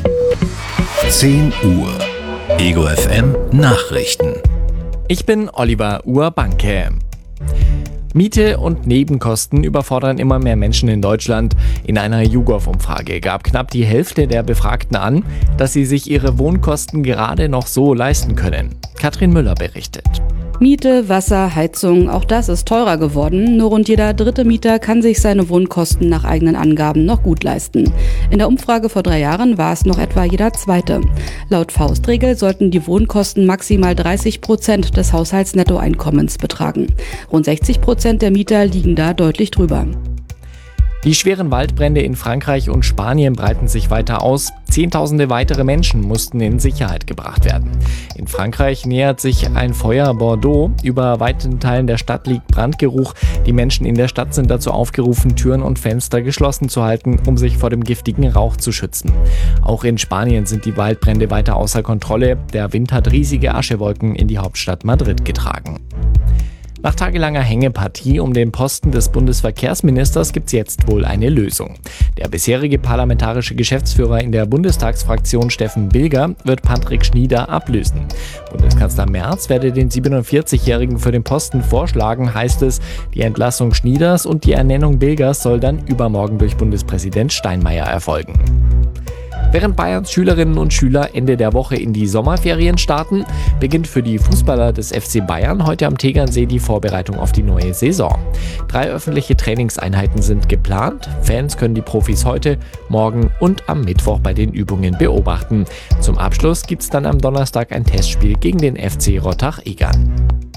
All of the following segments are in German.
10 Uhr. Ego FM Nachrichten. Ich bin Oliver Urbanke. Miete und Nebenkosten überfordern immer mehr Menschen in Deutschland. In einer YouGov-Umfrage gab knapp die Hälfte der Befragten an, dass sie sich ihre Wohnkosten gerade noch so leisten können. Katrin Müller berichtet. Miete, Wasser, Heizung, auch das ist teurer geworden. Nur rund jeder dritte Mieter kann sich seine Wohnkosten nach eigenen Angaben noch gut leisten. In der Umfrage vor 3 Jahren war es noch etwa jeder zweite. Laut Faustregel sollten die Wohnkosten maximal 30% des Haushaltsnettoeinkommens betragen. Rund 60% der Mieter liegen da deutlich drüber. Die schweren Waldbrände in Frankreich und Spanien breiten sich weiter aus. Zehntausende weitere Menschen mussten in Sicherheit gebracht werden. In Frankreich nähert sich ein Feuer Bordeaux. Über weiten Teilen der Stadt liegt Brandgeruch. Die Menschen in der Stadt sind dazu aufgerufen, Türen und Fenster geschlossen zu halten, um sich vor dem giftigen Rauch zu schützen. Auch in Spanien sind die Waldbrände weiter außer Kontrolle. Der Wind hat riesige Aschewolken in die Hauptstadt Madrid getragen. Nach tagelanger Hängepartie um den Posten des Bundesverkehrsministers gibt's jetzt wohl eine Lösung. Der bisherige parlamentarische Geschäftsführer in der Bundestagsfraktion Steffen Bilger wird Patrick Schnieder ablösen. Bundeskanzler Merz werde den 47-Jährigen für den Posten vorschlagen, heißt es. Die Entlassung Schnieders und die Ernennung Bilgers soll dann übermorgen durch Bundespräsident Steinmeier erfolgen. Während Bayerns Schülerinnen und Schüler Ende der Woche in die Sommerferien starten, beginnt für die Fußballer des FC Bayern heute am Tegernsee die Vorbereitung auf die neue Saison. 3 öffentliche Trainingseinheiten sind geplant. Fans können die Profis heute, morgen und am Mittwoch bei den Übungen beobachten. Zum Abschluss gibt's dann am Donnerstag ein Testspiel gegen den FC Rottach-Egern.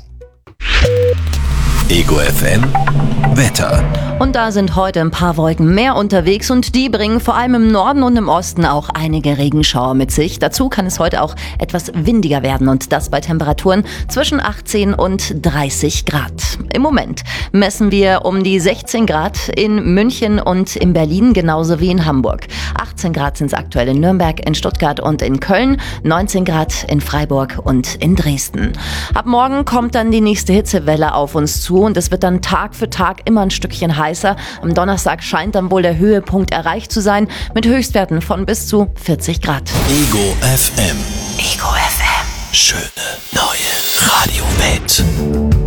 Ego FM Wetter. Und da sind heute ein paar Wolken mehr unterwegs und die bringen vor allem im Norden und im Osten auch einige Regenschauer mit sich. Dazu kann es heute auch etwas windiger werden und das bei Temperaturen zwischen 18 und 30 Grad. Im Moment messen wir um die 16 Grad in München und in Berlin, genauso wie in Hamburg. 18 Grad sind es aktuell in Nürnberg, in Stuttgart und in Köln, 19 Grad in Freiburg und in Dresden. Ab morgen kommt dann die nächste Hitzewelle auf uns zu und es wird dann Tag für Tag immer ein Stückchen heißer. Am Donnerstag scheint dann wohl der Höhepunkt erreicht zu sein mit Höchstwerten von bis zu 40 Grad. Ego FM. Ego FM. Schöne neue Radiowelt.